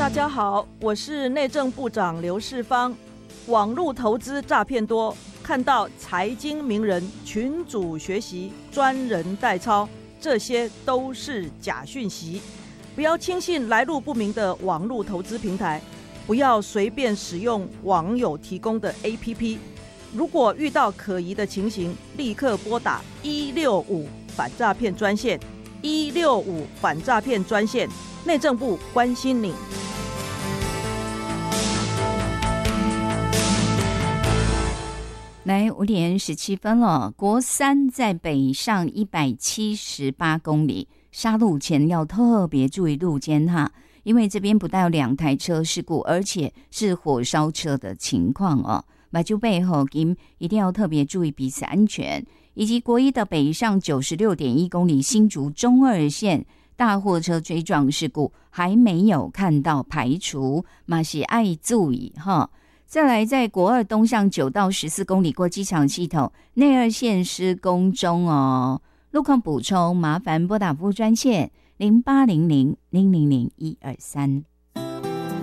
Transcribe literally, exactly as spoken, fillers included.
大家好，我是内政部长刘世芳。网络投资诈骗多，看到财经名人群组学习、专人代操，这些都是假讯息。不要轻信来路不明的网络投资平台，不要随便使用网友提供的 A P P。如果遇到可疑的情形，立刻拨打一六五反诈骗专线，一六五反诈骗专线，内政部关心你。 来，五点十七分了。国三在北上一百七十八公里，杀路前要特别注意路肩哈，因为这边不但有两台车事故，而且是火烧车的情况哦。马就背后金一定要特别注意彼此安全，以及国一的北上九十六点一公里新竹中二线大货车追撞事故还没有看到排除，马是爱注意哈。再来，在国二东向九到十四公里过机场系统内二线施工中哦。路况补充，麻烦拨打服务专线零八零零零零零一二三。